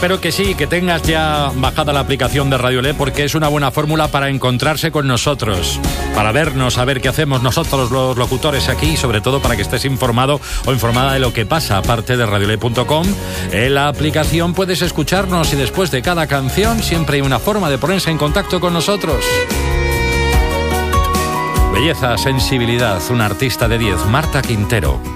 espero que sí, que tengas ya bajada la aplicación de Radiolé, porque es una buena fórmula para encontrarse con nosotros, para vernos, saber qué hacemos nosotros los locutores aquí y sobre todo para que estés informado o informada de lo que pasa. Aparte de radiolé.com, en la aplicación puedes escucharnos y después de cada canción siempre hay una forma de ponerse en contacto con nosotros. Belleza, sensibilidad, una artista de 10, Marta Quintero.